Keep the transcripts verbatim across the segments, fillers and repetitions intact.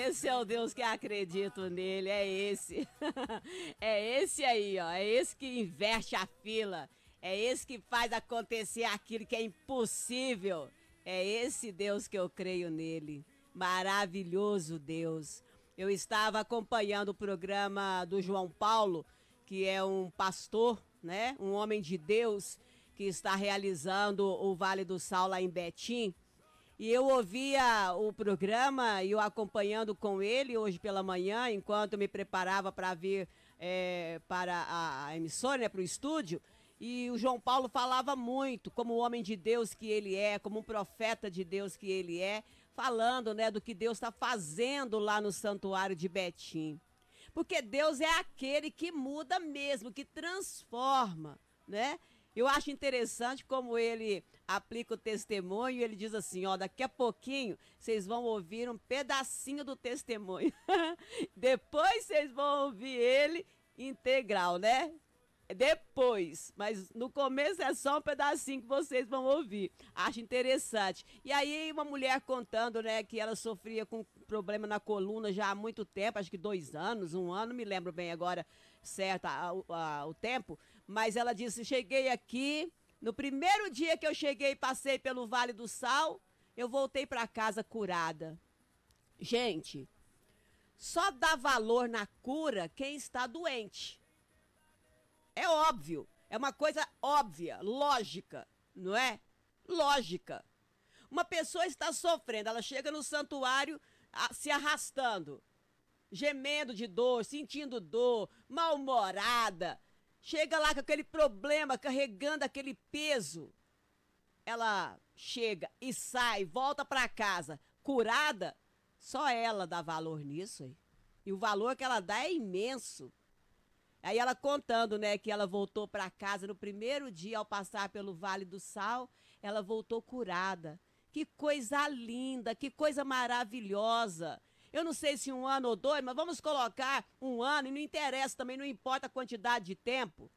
Esse é o Deus que acredito nele, é esse. É esse aí, ó. É esse que inverte a fila. É esse que faz acontecer aquilo que é impossível. É esse Deus que eu creio nele. Maravilhoso Deus. Eu estava acompanhando o programa do João Paulo, que é um pastor, né? Um homem de Deus que está realizando o Vale do Sal lá em Betim. E eu ouvia o programa e eu acompanhando com ele hoje pela manhã, enquanto eu me preparava para vir é, para a, a emissora, né, para o estúdio. E o João Paulo falava muito, como o homem de Deus que ele é, como um profeta de Deus que ele é, falando, né, do que Deus está fazendo lá no santuário de Betim. Porque Deus é aquele que muda mesmo, que transforma, né? Eu acho interessante como ele aplica o testemunho, ele diz assim, ó, daqui a pouquinho vocês vão ouvir um pedacinho do testemunho. Depois vocês vão ouvir ele integral, né? Depois, mas no começo é só um pedacinho que vocês vão ouvir. Acho interessante. E aí uma mulher contando, né, que ela sofria com problema na coluna já há muito tempo, acho que dois anos, um ano, não me lembro bem agora certo a, a, o tempo, mas ela disse, cheguei aqui, no primeiro dia que eu cheguei, passei pelo Vale do Sal, eu voltei para casa curada. Gente, só dá valor na cura quem está doente. É óbvio, é uma coisa óbvia, lógica, não é? Lógica. Uma pessoa está sofrendo, ela chega no santuário a, se arrastando, gemendo de dor, sentindo dor, mal-humorada. Chega lá com aquele problema, carregando aquele peso. Ela chega e sai, volta para casa, curada. Só ela dá valor nisso. Hein? E o valor que ela dá é imenso. Aí ela contando, né, que ela voltou para casa no primeiro dia ao passar pelo Vale do Sal, ela voltou curada. Que coisa linda, que coisa maravilhosa. Eu não sei se um ano ou dois, mas vamos colocar um ano e não interessa também, não importa a quantidade de tempo.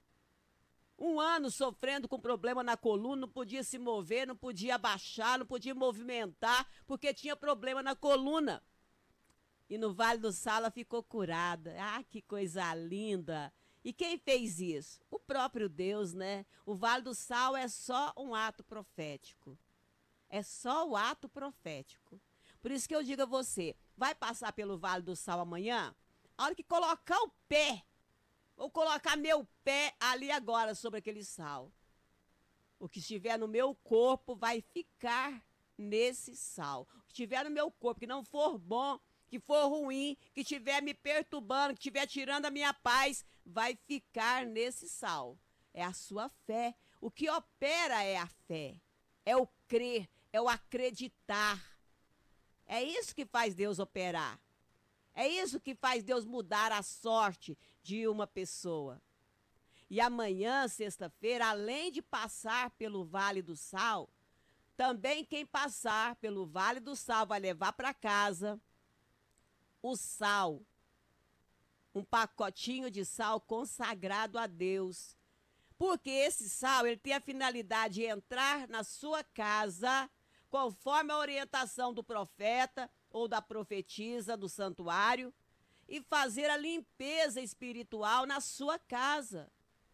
Um ano sofrendo com problema na coluna, não podia se mover, não podia abaixar, não podia movimentar, porque tinha problema na coluna. E no Vale do Sal ela ficou curada. Ah, que coisa linda! E quem fez isso? O próprio Deus, né? O Vale do Sal é só um ato profético. É só o ato profético. Por isso que eu digo a você, vai passar pelo Vale do Sal amanhã? A hora que colocar o pé, vou colocar meu pé ali agora sobre aquele sal. O que estiver no meu corpo vai ficar nesse sal. O que estiver no meu corpo, que não for bom, que for ruim, que estiver me perturbando, que estiver tirando a minha paz, vai ficar nesse sal. É a sua fé. O que opera é a fé. É o crer, é o acreditar. É isso que faz Deus operar. É isso que faz Deus mudar a sorte de uma pessoa. E amanhã, sexta-feira, além de passar pelo Vale do Sal, também quem passar pelo Vale do Sal vai levar para casa o sal, um pacotinho de sal consagrado a Deus. Porque esse sal, ele tem a finalidade de entrar na sua casa, conforme a orientação do profeta ou da profetisa do santuário, e fazer a limpeza espiritual na sua casa.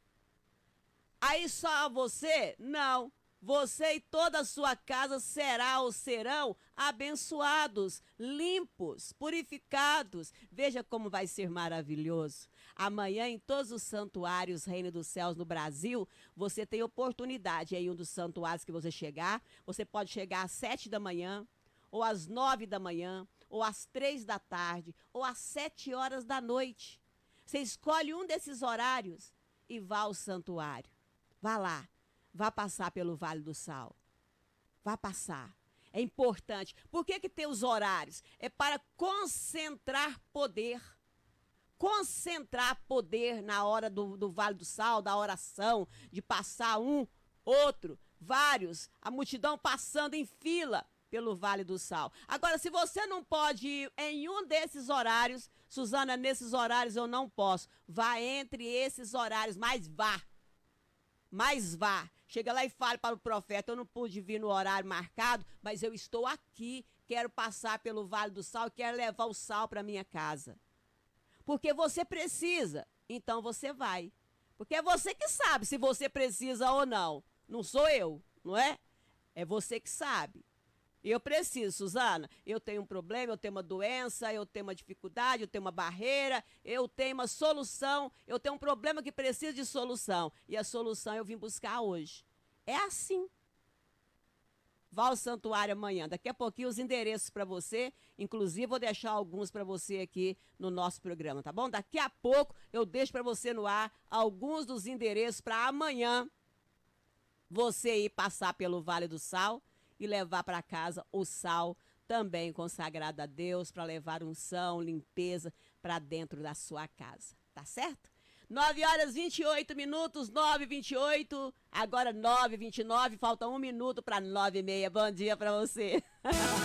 Aí só você? Não. Você e toda a sua casa será ou serão abençoados, limpos, purificados. Veja como vai ser maravilhoso. Amanhã, em todos os santuários Reino dos Céus no Brasil, você tem oportunidade em um dos santuários que você chegar. Você pode chegar às sete da manhã, ou às nove da manhã, ou às três da tarde, ou às sete horas da noite. Você escolhe um desses horários e vá ao santuário. Vá lá. Vá passar pelo Vale do Sal. Vá passar. É importante. Por que que tem os horários? É para concentrar poder. Concentrar poder na hora do, do Vale do Sal, da oração, de passar um, outro, vários, a multidão passando em fila pelo Vale do Sal. Agora, se você não pode ir em um desses horários, Suzana, nesses horários eu não posso. Vá entre esses horários, mas vá. Mas vá. Chega lá e fale para o profeta, eu não pude vir no horário marcado, mas eu estou aqui quero passar pelo Vale do Sal, quero levar o sal para minha casa. Porque você precisa, então você vai. Porque é você que sabe se você precisa ou não. Não sou eu, não é? É você que sabe. Eu preciso, Suzana. Eu tenho um problema, eu tenho uma doença, eu tenho uma dificuldade, eu tenho uma barreira, eu tenho uma solução, eu tenho um problema que precisa de solução. E a solução eu vim buscar hoje. É assim. Vá ao santuário amanhã. Daqui a pouquinho os endereços para você. Inclusive, vou deixar alguns para você aqui no nosso programa, tá bom? Daqui a pouco eu deixo para você no ar alguns dos endereços para amanhã você ir passar pelo Vale do Sal e levar para casa o sal também consagrado a Deus para levar unção, limpeza para dentro da sua casa. Tá certo? nove horas e vinte e oito minutos, nove e vinte e oito, agora nove e vinte e nove, falta um minuto para nove e meia. Bom dia para você.